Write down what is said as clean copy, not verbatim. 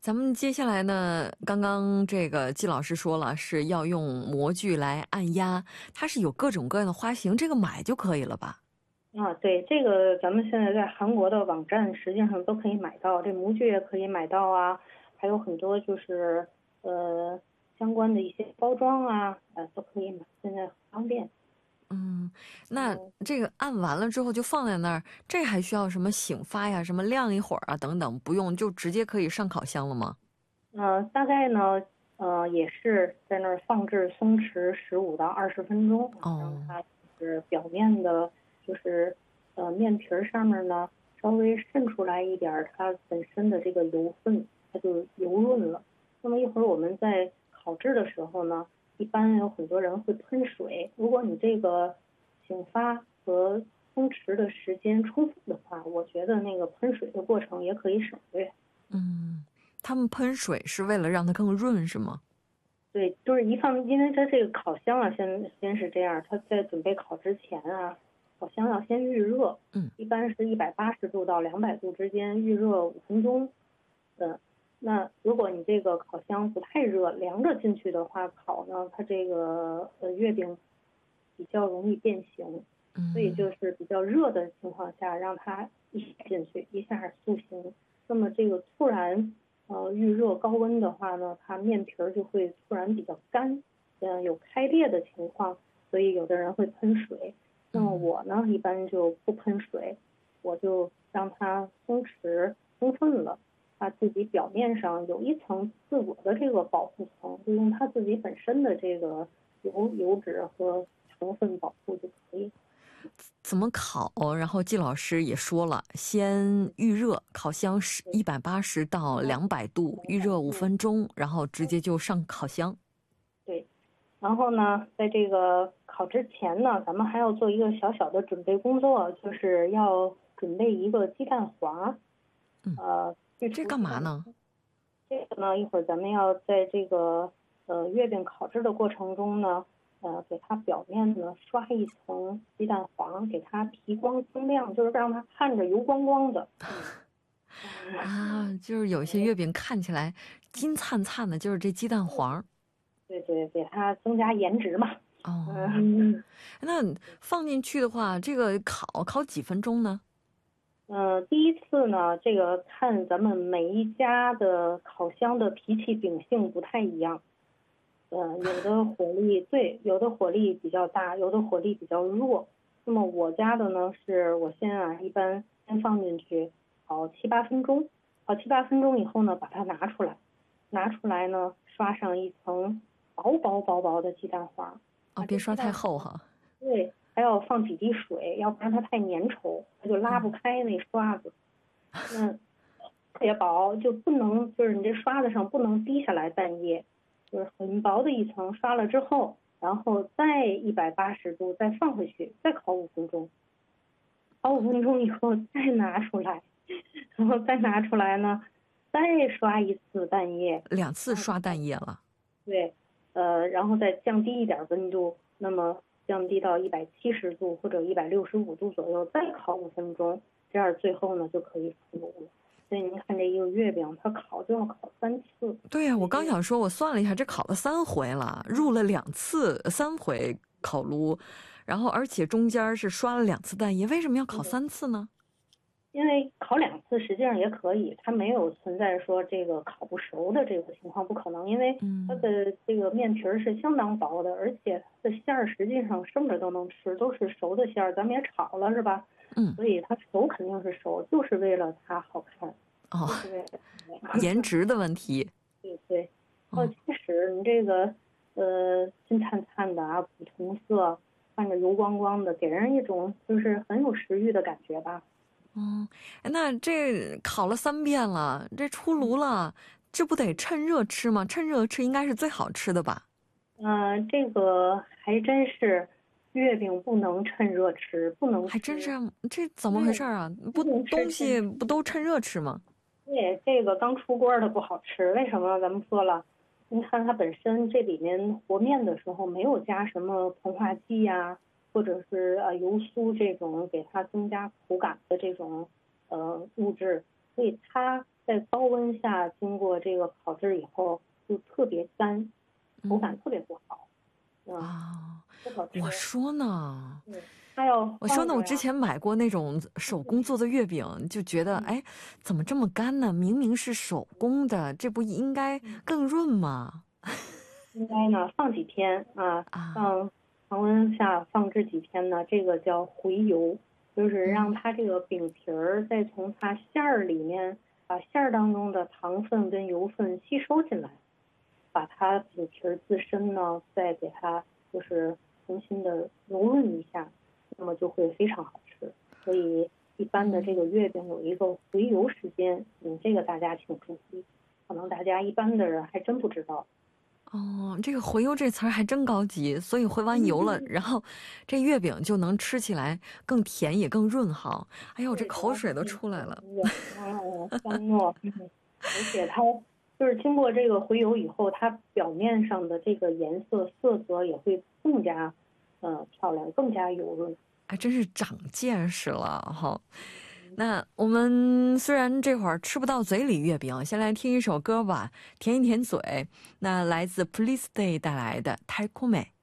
咱们接下来呢，刚刚这个季老师说了是要用模具来按压，它是有各种各样的花型，这个买就可以了吧？ 对，这个咱们现在在韩国的网站实际上都可以买到，这模具也可以买到啊，还有很多就是相关的一些包装啊，都可以买，现在很方便。 那这个按完了之后就放在那儿，这还需要什么醒发呀、什么晾一会儿啊等等，不用就直接可以上烤箱了吗？ 大概呢，也是在那儿放置松弛15到20分钟，让哦， 它就是表面的，就是面皮儿上面呢稍微渗出来一点儿它本身的这个油分，它就油润了。那么一会儿我们在烤制的时候呢，一般有很多人会喷水。如果你这个醒发和松弛的时间充分的话，我觉得那个喷水的过程也可以省略。 他们喷水是为了让它更润是吗？ 对，就是因为它这个烤箱啊，先是这样，它在准备烤之前啊，烤箱要先预热，一般是180度到200度之间预热5分钟。那如果你这个烤箱不太热，凉着进去的话，烤呢，它这个月饼比较容易变形，所以就是比较热的情况下，让它一下进去，一下塑形。那么这个突然预热高温的话呢，它面皮儿就会突然比较干，有开裂的情况，所以有的人会喷水。那么我呢，一般就不喷水，我就让它松弛充分了，它自己表面上有一层自我的这个保护层，就用它自己本身的这个油脂和成分保护就可以。 怎么烤？然后季老师也说了，先预热，烤箱是180到200度，预热5分钟，然后直接就上烤箱。 对，然后呢，在这个烤之前呢，咱们还要做一个小小的准备工作，就是要准备一个鸡蛋黄。去这除鸡蛋。 干嘛呢？ 这个呢，一会儿咱们要在这个月饼烤制的过程中呢，给它表面呢刷一层鸡蛋黄，给它提光增亮，就是让它看着油光光的。 啊，就是有一些月饼看起来金灿灿的，就是这鸡蛋黄。 对对，给它增加颜值嘛。 哦， 嗯。 那放进去的话，这个烤几分钟呢？ 第一次呢，这个看咱们每一家的烤箱的脾气秉性不太一样。有的火力对，有的火力比较大，有的火力比较弱。那么我家的呢，是我一般先放进去烤7、8分钟，烤7、8分钟以后呢，把它拿出来，拿出来呢，刷上一层薄薄的鸡蛋黄。 哦，别刷太这鸡蛋黄厚哈。 对，还要放几滴水，要不然它太粘稠，它就拉不开那刷子。那特别薄，就不能就是你这刷子上不能滴下来蛋液，就是很薄的一层，刷了之后，然后再180度再放回去，再烤5分钟，烤五分钟以后再拿出来，然后再拿出来呢，再刷一次蛋液。 2次刷蛋液了。 对，然后再降低一点温度，那么降低到170度或者165度左右，再烤5分钟，这样最后呢就可以出炉了。所以您看这一个月饼，它烤就要烤3次。 对呀，我刚想说，我算了一下，这烤了3回了，入了2次3回烤炉，然后而且中间是刷了2次蛋液，为什么要烤3次呢？ 因为烤2次实际上也可以，它没有存在说这个烤不熟的这个情况，不可能，因为它的这个面皮是相当薄的，而且它的馅儿实际上生着都能吃，都是熟的馅儿，咱们也炒了是吧？所以它熟肯定是熟，就是为了它好看，就是为了颜值的问题。 对对。其实你这个金灿灿的啊，古铜色，看着油光光的，给人一种就是很有食欲的感觉吧。 那这烤了3遍了，这出炉了，这不得趁热吃吗？趁热吃应该是最好吃的吧？ 这个还真是，月饼不能趁热吃，不能吃。 还真是，这怎么回事啊？不， 能吃东西不都趁热吃吗？ 对，这个刚出锅的不好吃，为什么？咱们说了，您看它本身这里面和面的时候没有加什么膨化剂呀、或者是油酥这种给它增加口感的这种物质，所以它在高温下经过这个烤制以后就特别干，口感特别不好。 我说呢，我之前买过那种手工做的月饼，就觉得哎，怎么这么干呢？明明是手工的，这不应该更润吗？ 应该呢放几天啊，放常温下放置几天呢，这个叫回油，就是让它这个饼皮儿再从它馅儿里面把馅儿当中的糖分跟油分吸收进来，把它饼皮儿自身呢再给它就是重新的揉润一下，那么就会非常好吃。所以一般的这个月饼有一个回油时间，这个大家请注意，可能大家一般的人还真不知道。 这个回油这词儿还真高级，所以回完油了，然后这月饼就能吃起来更甜也更润好。哎呦，这口水都出来了。 香糯，而且它就是经过这个回油以后，它表面上的这个颜色色泽也会更加漂亮，更加油润。 还真是长见识了哈。那我们虽然这会儿吃不到嘴里月饼，先来听一首歌吧，甜一甜嘴。那来自 Police Day 带来的《太空美》。